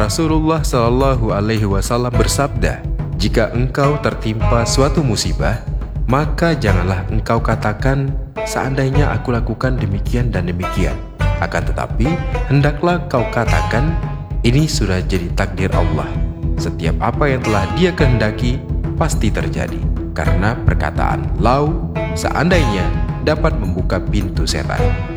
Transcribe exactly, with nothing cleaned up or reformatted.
Rasulullah Shallallahu Alaihi Wasallam bersabda, "Jika engkau tertimpa suatu musibah, maka janganlah engkau katakan, seandainya aku lakukan demikian dan demikian. Akan tetapi, hendaklah kau katakan, ini sudah jadi takdir Allah. Setiap apa yang telah Dia kehendaki, pasti terjadi." Karena perkataan lau, seandainya, dapat membuka pintu setan.